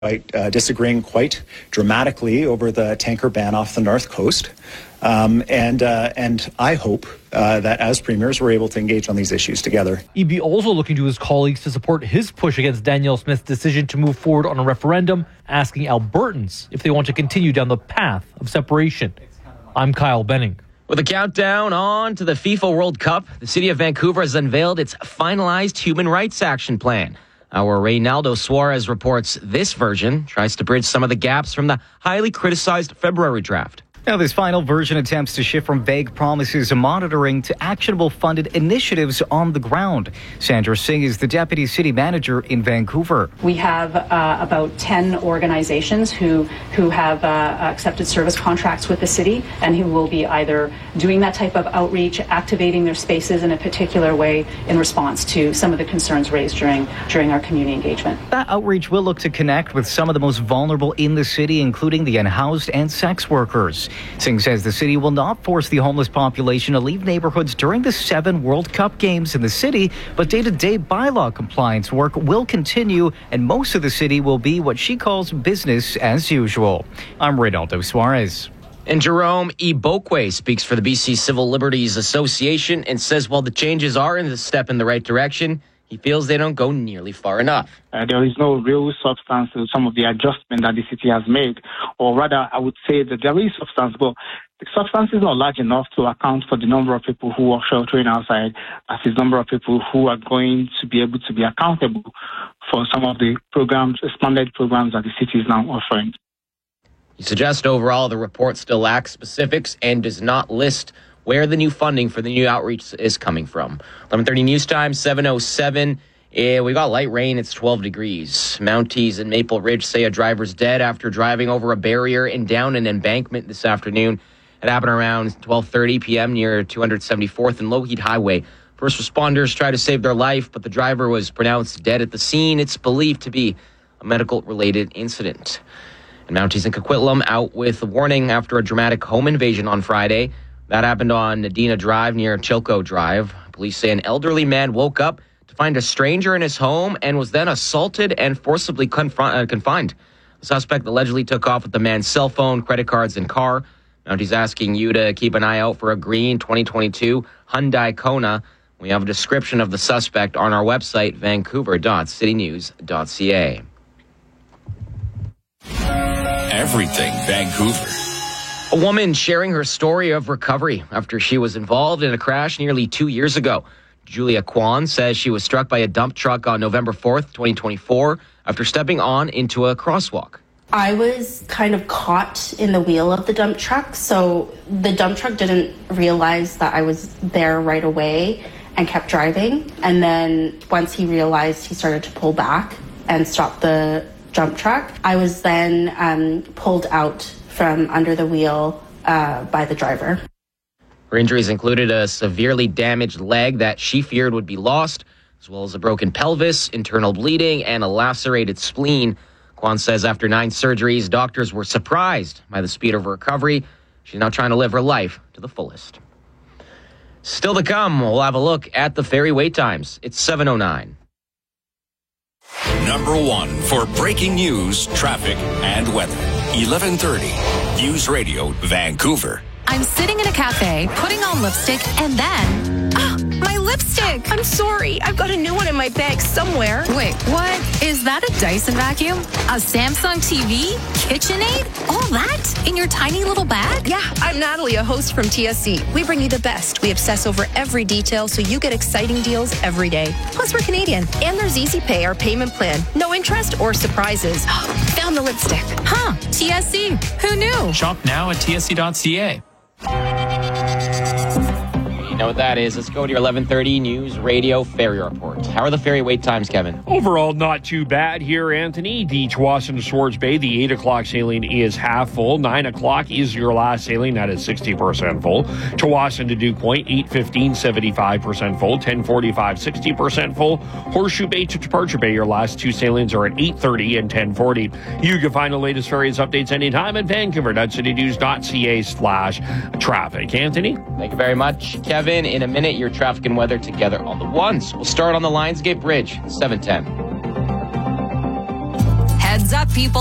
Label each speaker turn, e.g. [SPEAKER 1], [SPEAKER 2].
[SPEAKER 1] disagreeing quite dramatically over the tanker ban off the North Coast. And I hope that as premiers, we're able to engage on these issues together.
[SPEAKER 2] Eby also looking to his colleagues to support his push against Danielle Smith's decision to move forward on a referendum, asking Albertans if they want to continue down the path of separation. I'm Kyle Benning.
[SPEAKER 3] With a countdown on to the FIFA World Cup, the city of Vancouver has unveiled its finalized human rights action plan. Our Reynaldo Suarez reports this version tries to bridge some of the gaps from the highly criticized February draft.
[SPEAKER 4] Now, this final version attempts to shift from vague promises and monitoring to actionable funded initiatives on the ground. Sandra Singh is the deputy city manager in Vancouver.
[SPEAKER 5] We have about 10 organizations who have accepted service contracts with the city and who will be either doing that type of outreach, activating their spaces in a particular way in response to some of the concerns raised during our community engagement.
[SPEAKER 4] That outreach will look to connect with some of the most vulnerable in the city, including the unhoused and sex workers. Singh says the city will not force the homeless population to leave neighborhoods during the 7 World Cup games in the city, but day-to-day bylaw compliance work will continue, and most of the city will be what she calls business as usual. I'm Reynaldo Suarez.
[SPEAKER 3] And Jerome Ibokwe speaks for the BC Civil Liberties Association and says while the changes are a step in the right direction, he feels they don't go nearly far enough.
[SPEAKER 6] There is no real substance to some of the adjustment that the city has made, or rather, I would say that there is substance, but the substance is not large enough to account for the number of people who are sheltering outside, as the number of people who are going to be able to be accountable for some of the programs, expanded programs that the city is now offering.
[SPEAKER 3] He suggests overall the report still lacks specifics and does not list where the new funding for the new outreach is coming from. 11:30 news time, 7:07. We got light rain. It's 12 degrees. Mounties and Maple Ridge say a driver's dead after driving over a barrier and down an embankment this afternoon. It happened around 12:30 p.m. near 274th and Lougheed Highway. First responders tried to save their life, but the driver was pronounced dead at the scene. It's believed to be a medical-related incident. And Mounties in Coquitlam out with a warning after a dramatic home invasion on Friday. That happened on Nadina Drive near Chilco Drive. Police say an elderly man woke up to find a stranger in his home and was then assaulted and forcibly confined. The suspect allegedly took off with the man's cell phone, credit cards, and car. Mounties asking you to keep an eye out for a green 2022 Hyundai Kona. We have a description of the suspect on our website, vancouver.citynews.ca.
[SPEAKER 7] Everything Vancouver.
[SPEAKER 3] A woman sharing her story of recovery after she was involved in a crash nearly 2 years ago. Julia Kwan says she was struck by a dump truck on November 4th, 2024, after stepping on into a crosswalk.
[SPEAKER 8] I was kind of caught in the wheel of the dump truck, so the dump truck didn't realize that I was there right away and kept driving. And then once he realized, he started to pull back and stop the dump truck. I was then pulled out from under the wheel by the driver.
[SPEAKER 3] Her injuries included a severely damaged leg that she feared would be lost, as well as a broken pelvis, internal bleeding, and a lacerated spleen. Kwan says after 9 surgeries, doctors were surprised by the speed of her recovery. She's now trying to live her life to the fullest. Still to come, we'll have a look at the ferry wait times. It's 7:09.
[SPEAKER 7] Number 1 for breaking news, traffic, and weather. 11:30 News Radio Vancouver.
[SPEAKER 9] I'm sitting in a cafe, putting on lipstick, and then... my lipstick!
[SPEAKER 10] I'm sorry. I've got a new one in my bag somewhere.
[SPEAKER 9] Wait, what? Is that a Dyson vacuum? A Samsung TV? KitchenAid? All that? In your tiny little bag?
[SPEAKER 10] Yeah, I'm Natalie, a host from TSC. We bring you the best. We obsess over every detail so you get exciting deals every day. Plus, we're Canadian. And there's Easy Pay, our payment plan. No interest or surprises. Found the lipstick.
[SPEAKER 9] Huh, TSC. Who knew?
[SPEAKER 11] Shop now at tsc.ca.
[SPEAKER 3] You know what that is. Let's go to your 11:30 News Radio Ferry Report. How are the ferry wait times, Kevin?
[SPEAKER 12] Overall, not too bad here, Anthony. The Tsawwassen to Swords Bay, the 8 o'clock sailing is half full. 9 o'clock is your last sailing. That is 60% full. Tsawwassen to Duke Point, 8:15, 75% full. 10:45, 60% full. Horseshoe Bay to Departure Bay, your last 2 sailings are at 8:30 and 10:40. You can find the latest ferries updates anytime at vancouver.citynews.ca/traffic. Anthony?
[SPEAKER 3] Thank you very much, Kevin. In a minute, your traffic and weather together on the ones. We'll start on the Lionsgate Bridge, 7:10.
[SPEAKER 9] Heads up, people.